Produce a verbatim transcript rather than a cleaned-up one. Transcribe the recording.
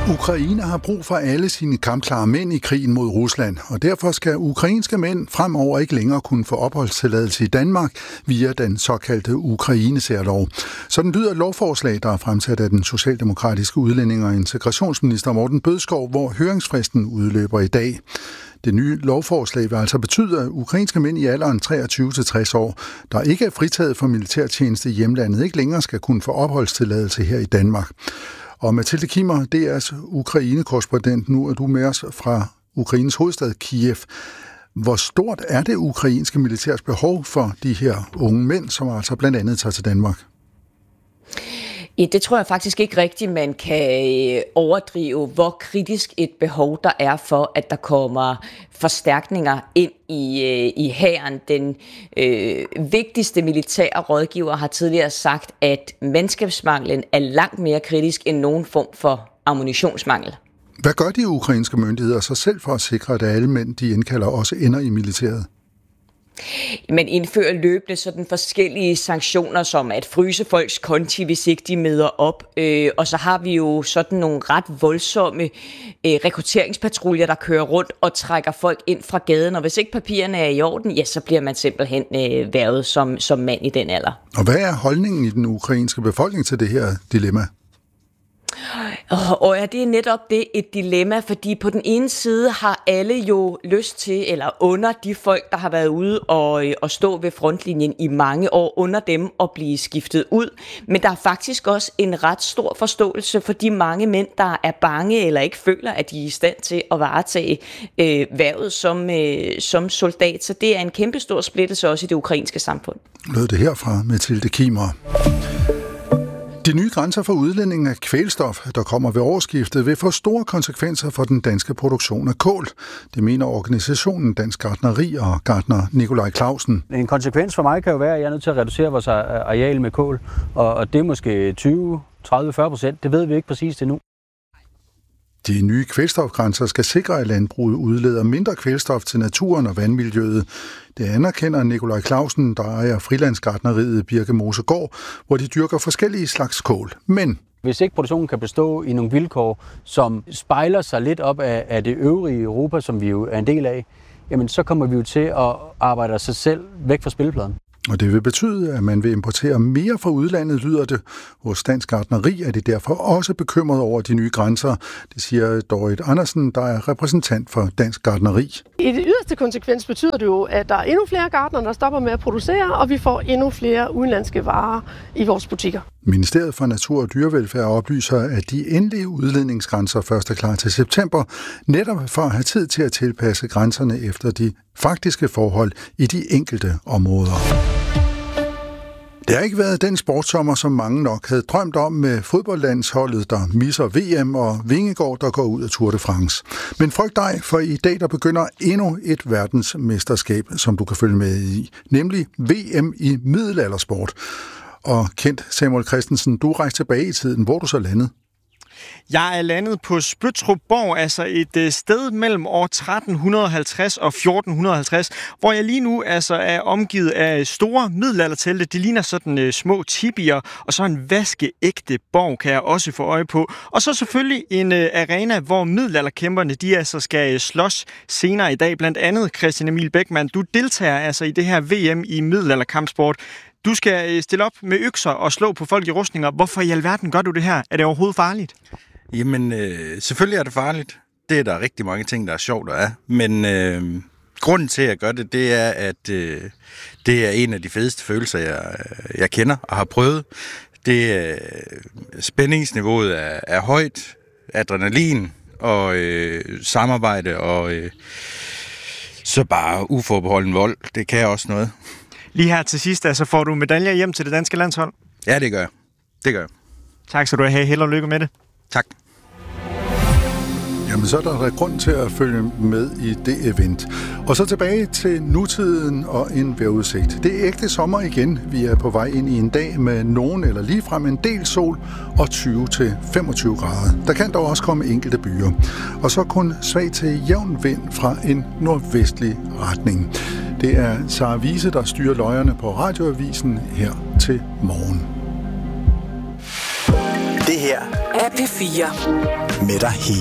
Ukraine har brug for alle sine kampklare mænd i krigen mod Rusland, og derfor skal ukrainske mænd fremover ikke længere kunne få opholdstilladelse i Danmark via den såkaldte Ukraine-særlov. Sådan lyder et lovforslag, der er fremsat af den socialdemokratiske udlænding- og integrationsminister Morten Bødskov, hvor høringsfristen udløber i dag. Det nye lovforslag vil altså betyde, at ukrainske mænd i alderen treogtyve til tres år, der ikke er fritaget for militærtjeneste i hjemlandet, ikke længere skal kunne få opholdstilladelse her i Danmark. Og Mathilde Kimmer, D R's Ukraine-korrespondent, nu er du med os fra Ukraines hovedstad Kiev. Hvor stort er det ukrainske militærs behov for de her unge mænd, som altså blandt andet tager til Danmark? Ja, det tror jeg faktisk ikke rigtigt, man kan overdrive, hvor kritisk et behov der er for, at der kommer forstærkninger ind i, i hæren. Den øh, vigtigste militære rådgiver har tidligere sagt, at mandskabsmanglen er langt mere kritisk end nogen form for ammunitionsmangel. Hvad gør de ukrainske myndigheder så selv for at sikre, at alle mænd, de indkalder, også ender i militæret? Man indfører løbende sådan forskellige sanktioner, som at fryse folks konti, hvis ikke de møder op. Øh, og så har vi jo sådan nogle ret voldsomme øh, rekrutteringspatruljer, der kører rundt og trækker folk ind fra gaden. Og hvis ikke papirerne er i orden, ja, så bliver man simpelthen øh, hvervet som, som mand i den alder. Og hvad er holdningen i den ukrainske befolkning til det her dilemma? Og ja, det er netop det et dilemma, fordi på den ene side har alle jo lyst til, eller under de folk, der har været ude og, og stå ved frontlinjen i mange år, under dem at blive skiftet ud. Men der er faktisk også en ret stor forståelse for de mange mænd, der er bange eller ikke føler, at de er i stand til at varetage øh, hvervet som, øh, som soldat. Så det er en kæmpe stor splittelse også i det ukrainske samfund. Lød det her fra Mathilde Kimmer. De nye grænser for udledning af kvælstof, der kommer ved årsskiftet, vil få store konsekvenser for den danske produktion af kål. Det mener organisationen Dansk Gartneri og gartner Nikolaj Clausen. En konsekvens for mig kan jo være, at jeg er nødt til at reducere vores areal med kål, og det er måske tyve, tredive, fyrre procent. Det ved vi ikke præcis endnu. De nye kvælstofgrænser skal sikre, at landbruget udleder mindre kvælstof til naturen og vandmiljøet. Det anerkender Nikolaj Clausen, der ejer frilandsgartneriet Birke Mosegård, hvor de dyrker forskellige slags kål. Men hvis ikke produktionen kan bestå i nogle vilkår, som spejler sig lidt op af, af det øvrige Europa, som vi jo er en del af, jamen så kommer vi jo til at arbejde sig selv væk fra spillepladen. Og det vil betyde, at man vil importere mere fra udlandet, lyder det. Hos Dansk Gartneri er det derfor også bekymret over de nye grænser. Det siger Dorit Andersen, der er repræsentant for Dansk Gartneri. I det yderste konsekvens betyder det jo, at der er endnu flere gartnere, der stopper med at producere, og vi får endnu flere udenlandske varer i vores butikker. Ministeriet for Natur og Dyrevelfærd oplyser, at de endelige udledningsgrænser først er klar til september, netop for at have tid til at tilpasse grænserne efter de faktiske forhold i de enkelte områder. Det har ikke været den sportssommer, som mange nok havde drømt om med fodboldlandsholdet, der misser V M, og Vingegaard, der går ud af Tour de France. Men frygt dig, for i dag der begynder endnu et verdensmesterskab, som du kan følge med i, nemlig V M i middelaldersport. Og kendt Samuel Christensen, du rejste tilbage i tiden. Hvor du så landet? Jeg er landet på Spøttrup Borg, altså et sted mellem år tretten halvtreds og fjorten halvtreds, hvor jeg lige nu altså er omgivet af store middelaldertelte. De ligner sådan uh, små tibier, og så en vaskeægte borg kan jeg også få øje på. Og så selvfølgelig en uh, arena, hvor middelalderkæmperne de altså skal slås senere i dag. Blandt andet Christian Emil Bækman, du deltager altså i det her V M i middelalderkampsport. Du skal stille op med økser og slå på folk i rustninger. Hvorfor i alverden gør du det her? Er det overhovedet farligt? Jamen, øh, selvfølgelig er det farligt. Det er der rigtig mange ting, der er sjovt og er. Men øh, grunden til, at jeg gør det, det er, at øh, det er en af de fedeste følelser, jeg, jeg kender og har prøvet. Det øh, spændingsniveauet er, er højt, adrenalin og øh, samarbejde og øh, så bare uforbeholden vold. Det kan også noget. Lige her til sidst, altså får du medaljer hjem til det danske landshold? Ja, det gør jeg. Det gør jeg. Tak skal du have. Held og lykke med det. Tak. Jamen, så er der grund til at følge med i det event. Og så tilbage til nutiden og en vejrudsigt. Det er ægte sommer igen. Vi er på vej ind i en dag med nogen eller ligefrem en del sol og tyve til femogtyve grader. Der kan dog også komme enkelte byer. Og så kun svag til jævn vind fra en nordvestlig retning. Det er Sara Wiese, der styrer løjerne på Radioavisen her til morgen. Det her af P fire. Med dig hele